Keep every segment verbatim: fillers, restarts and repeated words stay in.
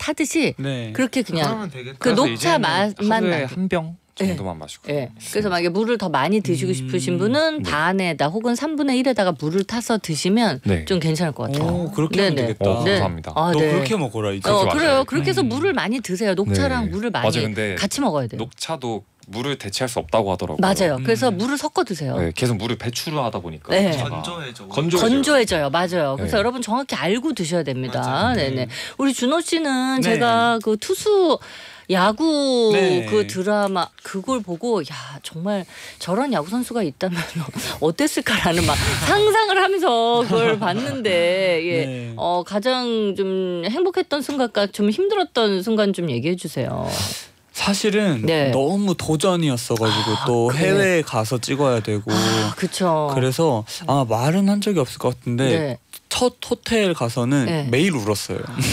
타듯이 네. 그렇게 그냥 그러면 되겠다. 그 녹차 맛만 하루에 나게. 한 병 정도만 마시고. 네. 그래서 만약에 물을 더 많이 드시고 음. 싶으신 분은 네. 반에다 혹은 삼분의 일에다가 물을 타서 드시면 네. 좀 괜찮을 것 같아요. 오, 그렇게 하면 네네. 되겠다. 어, 네. 감사합니다. 아, 너 네. 그렇게 먹어라 이제. 어, 그렇게 그래요. 마셔요. 그렇게 해서 음. 물을 많이 드세요. 녹차랑 네. 물을 많이 맞아요. 근데 같이 먹어야 돼요. 녹차도 물을 대체할 수 없다고 하더라고요. 맞아요. 음. 그래서 물을 섞어 드세요. 네, 계속 물을 배출을 하다 보니까 네. 녹차가 건조해져. 건조해져요. 건조해져요. 맞아요. 그래서 네. 여러분 정확히 알고 드셔야 됩니다. 맞아요. 네네. 우리 준호 씨는 네. 제가 그 투수 야구 네. 그 드라마 그걸 보고 야 정말 저런 야구 선수가 있다면 어땠을까라는 막 상상을 하면서 그걸 봤는데 예. 네. 어 가장 좀 행복했던 순간과 좀 힘들었던 순간 좀 얘기해 주세요. 사실은 네. 너무 도전이었어가지고 아, 또 그래. 해외에 가서 찍어야 되고 아, 그렇죠. 그래서 아마 말은 한 적이 없을 것 같은데 네. 첫 호텔 가서는 네. 매일 울었어요.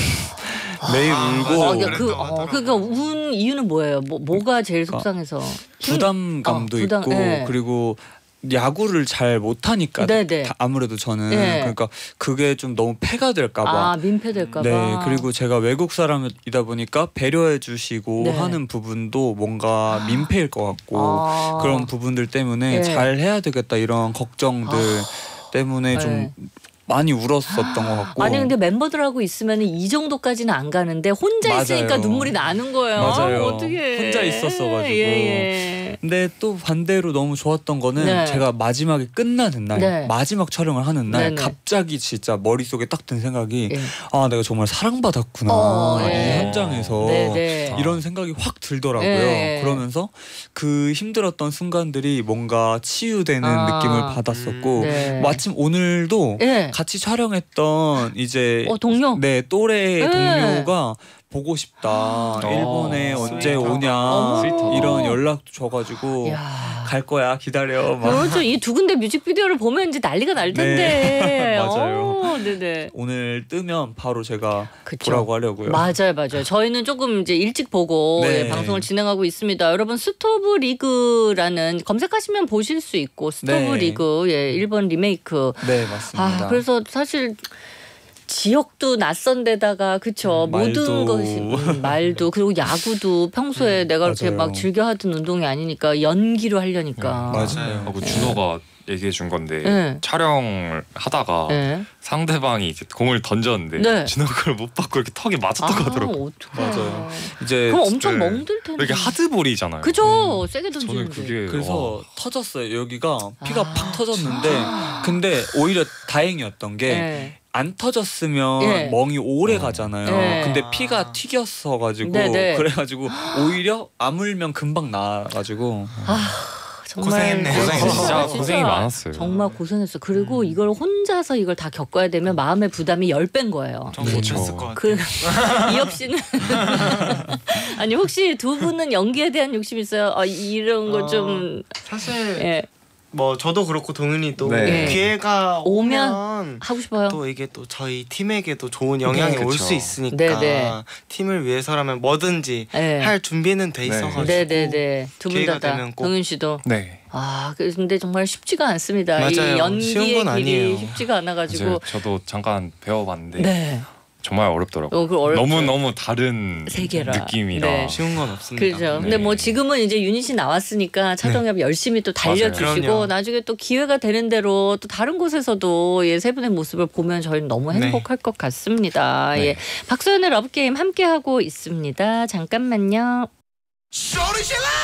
매일 아, 울고 맞아. 어, 그, 그랬다고 그, 어, 하더라고요. 그러니까 운 이유는 뭐예요? 뭐, 뭐가 제일 속상해서? 부담감도 어, 부담, 있고 네. 그리고 야구를 잘 못하니까 네네. 다- 아무래도 저는 네. 그러니까 그게 좀 너무 패가 될까봐 아 민폐될까봐. 네 그리고 제가 외국 사람이다 보니까 배려해 주시고 네. 하는 부분도 뭔가 민폐일 것 같고 아. 그런 부분들 때문에 네. 잘 해야 되겠다 이런 걱정들 때문에 좀 네. 많이 울었었던 것 같고 아니 근데 멤버들하고 있으면 이 정도까지는 안 가는데 혼자 맞아요. 있으니까 눈물이 나는 거예요. 맞아요. 어떻게 혼자 있었어가지고. 예, 예. 근데 또 반대로 너무 좋았던 거는 네. 제가 마지막에 끝나는 날 네. 마지막 촬영을 하는 날 네네. 갑자기 진짜 머릿속에 딱 든 생각이 예. 아 내가 정말 사랑받았구나 어, 이 예. 현장에서 네, 네. 이런 생각이 확 들더라고요. 예. 그러면서 그 힘들었던 순간들이 뭔가 치유되는 아. 느낌을 받았었고 네. 마침 오늘도 예. 같이 촬영했던 이제 어 동료. 네 또래 네. 동료가 보고 싶다. 일본에 어, 언제 스윗하다. 오냐 어머. 이런 연락도 줘가지고 야. 갈 거야 기다려 막. 그렇죠. 이 두 군데 뮤직비디오를 보면 이제 난리가 날 텐데. 네. 맞아요. 어, 네네. 오늘 뜨면 바로 제가 그쵸. 보라고 하려고요. 맞아요, 맞아요. 저희는 조금 이제 일찍 보고 네. 예, 방송을 진행하고 있습니다. 여러분 스토브 리그라는 검색하시면 보실 수 있고 스토브 네. 리그 예, 일본 리메이크. 네 맞습니다. 아 그래서 사실 지역도 낯선 데다가 그쵸 음, 모든 말도. 것이 음, 말도 그리고 야구도 평소에 음, 내가 그렇게 맞아요. 막 즐겨 하던 운동이 아니니까 연기로 하려니까. 맞아요. 하고 준호가 얘기해 준 건데 네. 촬영을 하다가 네. 상대방이 이제 공을 던졌는데 네. 준호가 그걸 못 받고 이렇게 턱에 맞았던 거 같더라고. 어떡해. 맞아요. 이제 그럼 엄청 네. 멍들 텐데. 이렇게 하드볼이잖아요. 그죠. 세게 저는 던지는데. 그게 그래서 와. 터졌어요. 여기가 피가 아, 팍 터졌는데 근데 오히려 다행이었던 게 네. 안 터졌으면 예. 멍이 오래 어. 가잖아요. 예. 근데 피가 튀겼어 가지고 네네. 그래가지고 오히려 아물면 금방 나가지고 아 정말 고생했네. 고생했어요. 아, 진짜 고생이 많았어요. 정말 고생했어. 그리고 이걸 혼자서 이걸 다 겪어야 되면 마음의 부담이 열 배인 거예요. 좀 그렇죠. 못했을 것 같아. 그 이엽 씨는 아니 혹시 두 분은 연기에 대한 욕심 있어요? 아, 이런 거 좀 사실 예, 뭐 저도 그렇고 동윤이도 네. 기회가 오면 오면 하고 싶어요. 또 이게 또 저희 팀에게도 좋은 영향이 네, 올 그쵸. 수 있으니까 네, 네. 팀을 위해서라면 뭐든지 네. 할 준비는 돼 네. 있어가지고 네네네 두 분 기회가 다 되면 꼭 동윤 씨도 네. 아 근데 정말 쉽지가 않습니다. 맞아요. 이 쉬운 연기의 건 길이 아니에요. 쉽지가 않아가지고 맞아요. 저도 잠깐 배워봤는데 네. 정말 어렵더라고요. 어, 그 어렵죠. 너무 너무 다른 세계라. 느낌이라. 네. 쉬운 건 없습니다. 그렇죠. 네. 근데 뭐 지금은 이제 유닛이 나왔으니까 차정엽 열심히 또 달려주시고 맞아요. 그럼요. 나중에 또 기회가 되는 대로 또 다른 곳에서도 예, 세 분의 모습을 보면 저희는 너무 네. 행복할 것 같습니다. 네. 예, 박소연의 러브게임 함께 하고 있습니다. 잠깐만요. Shorty, she like